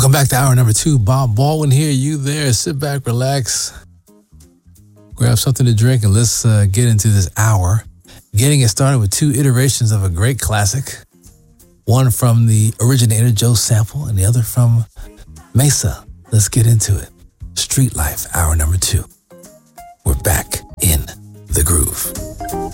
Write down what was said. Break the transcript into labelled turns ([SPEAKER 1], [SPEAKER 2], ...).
[SPEAKER 1] Welcome back to hour number 2. Bob Baldwin here. You there? Sit back, relax, grab something to drink, and let's get into this hour. Getting it started with 2 iterations of a great classic. One from the originator, Joe Sample, and the other from Mesa. Let's get into it. Street Life, hour number 2. We're back in the groove.